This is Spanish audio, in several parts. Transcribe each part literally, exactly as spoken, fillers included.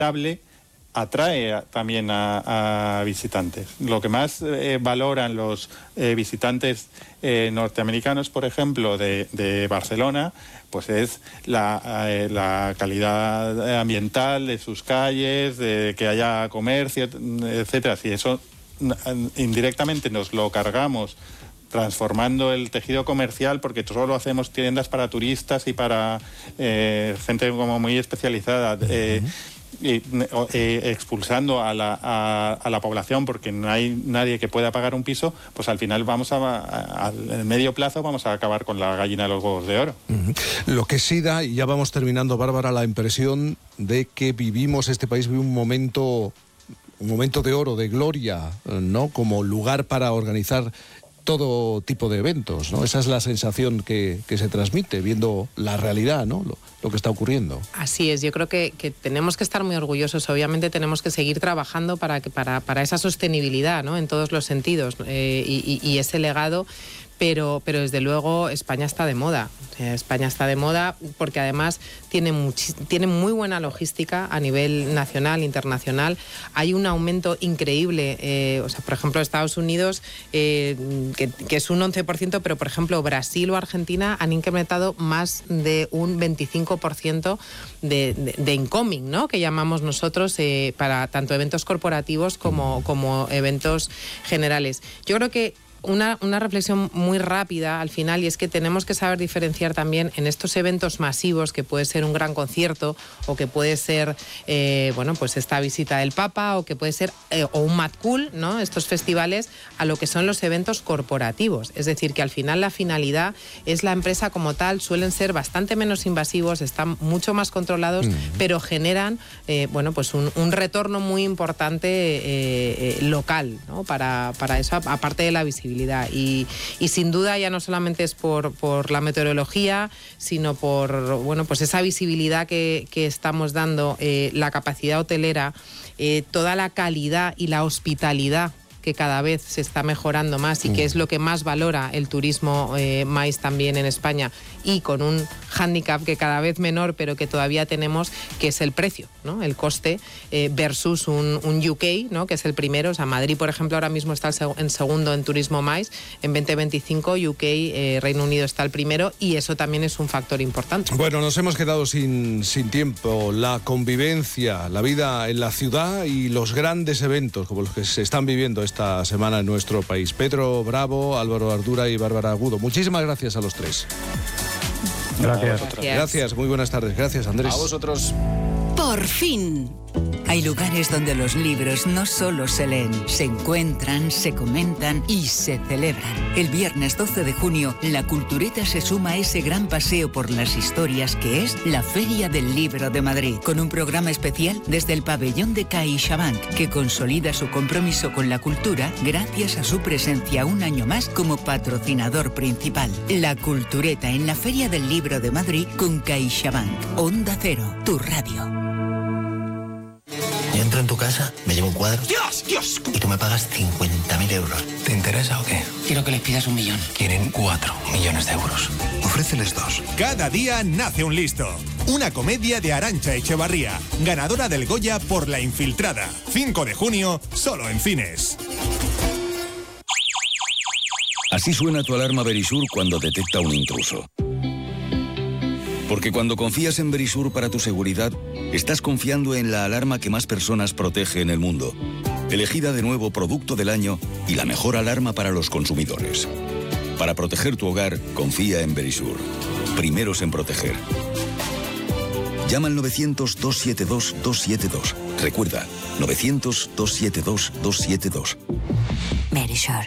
estable, atrae a, también a, a visitantes. Lo que más eh, valoran los eh, visitantes eh, norteamericanos, por ejemplo, de, de Barcelona, pues es la, eh, la calidad ambiental de sus calles, de que haya comercio, etcétera. Si eso indirectamente nos lo cargamos transformando el tejido comercial, porque solo hacemos tiendas para turistas y para eh, gente como muy especializada, eh, y, eh, expulsando a la, a, a la población porque no hay nadie que pueda pagar un piso, pues al final vamos a, a, a en medio plazo vamos a acabar con la gallina de los huevos de oro. Uh-huh. Lo que sí da, y ya vamos terminando, Bárbara, la impresión de que vivimos, este país vive un momento, un momento de oro, de gloria, ¿no? Como lugar para organizar todo tipo de eventos, ¿no? Esa es la sensación que, que se transmite, viendo la realidad, ¿no? Lo, lo que está ocurriendo. Así es, yo creo que, que tenemos que estar muy orgullosos, obviamente tenemos que seguir trabajando para, que, para, para esa sostenibilidad, ¿no? En todos los sentidos, eh, y, y ese legado, pero, pero desde luego España está de moda. España está de moda porque además tiene, muchi- tiene muy buena logística a nivel nacional, internacional. Hay un aumento increíble. Eh, o sea, por ejemplo, Estados Unidos, eh, que, que es un once por ciento, pero por ejemplo Brasil o Argentina han incrementado más de un veinticinco por ciento de, de, de incoming, ¿no? Que llamamos nosotros, eh, para tanto eventos corporativos como, como eventos generales. Yo creo que Una, una reflexión muy rápida al final, y es que tenemos que saber diferenciar también en estos eventos masivos, que puede ser un gran concierto o que puede ser eh, bueno, pues esta visita del Papa, o que puede ser eh, o un Mad Cool, ¿no? Estos festivales, a lo que son los eventos corporativos. Es decir, que al final la finalidad es la empresa como tal, suelen ser bastante menos invasivos, están mucho más controlados, mm. pero generan eh, bueno, pues un, un retorno muy importante eh, eh, local, ¿no? Para, para eso, aparte de la visibilidad. Y, y sin duda ya no solamente es por, por la meteorología, sino por bueno, pues esa visibilidad que, que estamos dando, eh, la capacidad hotelera, eh, toda la calidad y la hospitalidad que cada vez se está mejorando más y que es lo que más valora el turismo eh, MICE también en España, y con un hándicap que cada vez menor, pero que todavía tenemos, que es el precio, ¿no? El coste eh, versus un, un U K, ¿no? Que es el primero. O sea, Madrid, por ejemplo, ahora mismo está en segundo en turismo MICE en veinte veinticinco, U K, eh, Reino Unido está el primero, y eso también es un factor importante. Bueno, nos hemos quedado sin, sin tiempo. La convivencia, la vida en la ciudad y los grandes eventos como los que se están viviendo esta semana en nuestro país. Pedro Bravo, Álvaro Ardura y Bárbara Agudo, muchísimas gracias a los tres. Gracias. Gracias. Gracias, muy buenas tardes. Gracias, Andrés. A vosotros. Por fin. Hay lugares donde los libros no solo se leen, se encuentran, se comentan y se celebran. El viernes doce de junio, La Cultureta se suma a ese gran paseo por las historias que es la Feria del Libro de Madrid, con un programa especial desde el pabellón de CaixaBank, que consolida su compromiso con la cultura gracias a su presencia un año más como patrocinador principal. La Cultureta en la Feria del Libro de Madrid con CaixaBank. Onda Cero, tu radio. Yo entro en tu casa, me llevo un cuadro. ¡Dios, Dios! Y tú me pagas cincuenta mil euros. ¿Te interesa o qué? Quiero que les pidas un millón. Quieren cuatro millones de euros. Ofréceles dos. Cada día nace un listo. Una comedia de Arantxa Echevarría, ganadora del Goya por La Infiltrada. cinco de junio, solo en cines. Así suena tu alarma Verisur cuando detecta un intruso. Porque cuando confías en Verisur para tu seguridad, estás confiando en la alarma que más personas protege en el mundo. Elegida de nuevo Producto del Año y la mejor alarma para los consumidores. Para proteger tu hogar, confía en Verisur. Primeros en proteger. Llama al novecientos, dos siete dos, dos siete dos. Recuerda, novecientos, dos siete dos, dos siete dos. Verisur.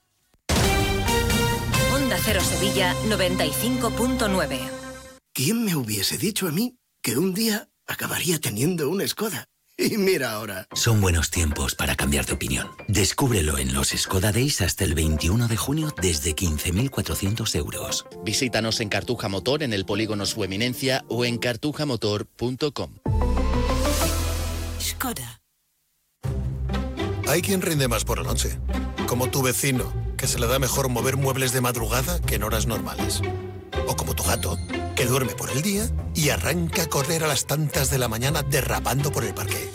Onda Cero Sevilla noventa y cinco punto nueve. ¿Quién me hubiese dicho a mí que un día acabaría teniendo una Skoda? Y mira ahora. Son buenos tiempos para cambiar de opinión. Descúbrelo en los Skoda Days hasta el veintiuno de junio desde quince mil cuatrocientos euros. Visítanos en Cartuja Motor, en el polígono Su Eminencia, o en cartuja motor punto com. Skoda. Hay quien rinde más por la noche, como tu vecino, que se le da mejor mover muebles de madrugada que en horas normales. O como tu gato, que duerme por el día y arranca a correr a las tantas de la mañana derrapando por el parque.